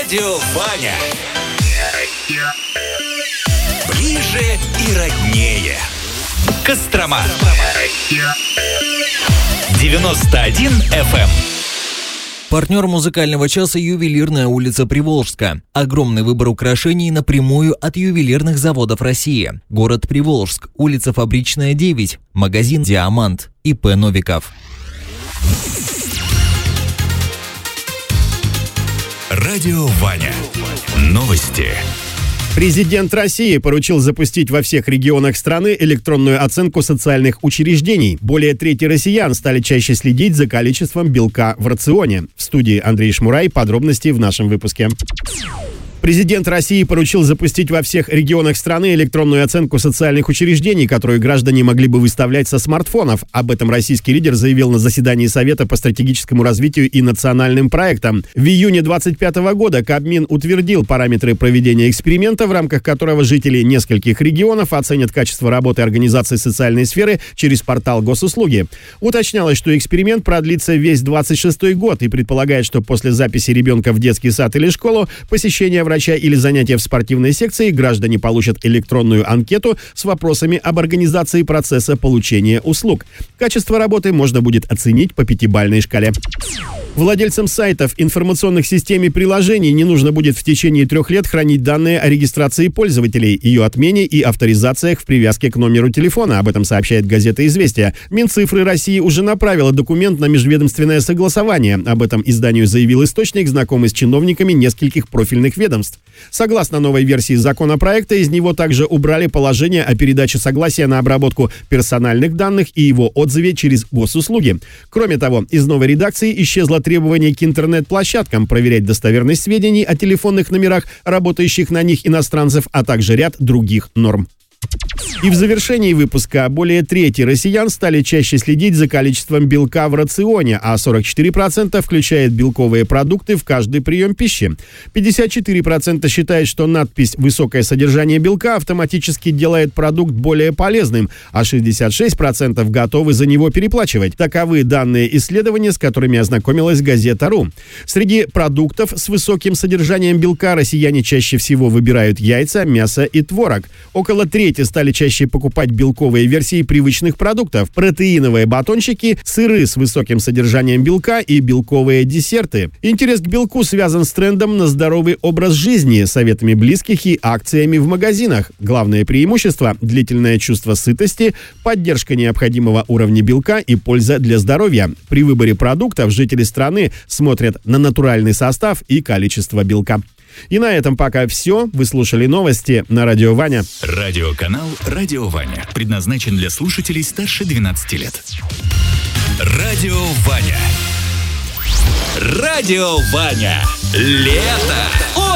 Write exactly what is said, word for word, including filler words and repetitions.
Радио Ваня. Ближе и роднее. Кострома. девяносто один эф эм. Партнер музыкального часа — ювелирная улица Приволжска. Огромный выбор украшений напрямую от ювелирных заводов России. Город Приволжск, улица Фабричная, девять, магазин «Диамант», ИП Новиков. Радио Ваня. Новости. Президент России поручил запустить во всех регионах страны электронную оценку социальных учреждений. Более трети россиян стали чаще следить за количеством белка в рационе. В студии Андрей Шмурай. Подробности в нашем выпуске. Президент России поручил запустить во всех регионах страны электронную оценку социальных учреждений, которую граждане могли бы выставлять со смартфонов. Об этом российский лидер заявил на заседании Совета по стратегическому развитию и национальным проектам. В июне двадцать пятого года Кабмин утвердил параметры проведения эксперимента, в рамках которого жители нескольких регионов оценят качество работы организаций социальной сферы через портал госуслуги. Уточнялось, что эксперимент продлится весь двадцать шестой год и предполагает, что после записи ребенка в детский сад или школу, посещения врача или занятия в спортивной секции, граждане получат электронную анкету с вопросами об организации процесса получения услуг. Качество работы можно будет оценить по пятибалльной шкале. Владельцам сайтов, информационных систем и приложений не нужно будет в течение трех лет хранить данные о регистрации пользователей, ее отмене и авторизациях в привязке к номеру телефона. Об этом сообщает газета «Известия». Минцифры России уже направила документ на межведомственное согласование. Об этом изданию заявил источник, знакомый с чиновниками нескольких профильных ведомств. Согласно новой версии законопроекта, из него также убрали положение о передаче согласия на обработку персональных данных и его отзыве через госуслуги. Кроме того, из новой редакции исчезло требование к интернет-площадкам проверять достоверность сведений о телефонных номерах работающих на них иностранцев, а также ряд других норм. И в завершении выпуска более трети россиян стали чаще следить за количеством белка в рационе, а сорок четыре процента включает белковые продукты в каждый прием пищи. пятьдесят четыре процента считают, что надпись «Высокое содержание белка» автоматически делает продукт более полезным, а шестьдесят шесть процентов готовы за него переплачивать. Таковы данные исследования, с которыми ознакомилась газета.ру. Среди продуктов с высоким содержанием белка россияне чаще всего выбирают яйца, мясо и творог. Около трети стали чаще покупать белковые версии привычных продуктов: протеиновые батончики, сыры с высоким содержанием белка и белковые десерты. Интерес к белку связан с трендом на здоровый образ жизни, советами близких и акциями в магазинах. Главное преимущество – длительное чувство сытости, поддержка необходимого уровня белка и польза для здоровья. При выборе продуктов жители страны смотрят на натуральный состав и количество белка. И на этом пока все. Вы слушали новости на Радио Ваня. Радиоканал «Радио Ваня» предназначен для слушателей старше двенадцати лет. Радио Ваня. Радио Ваня. Лето.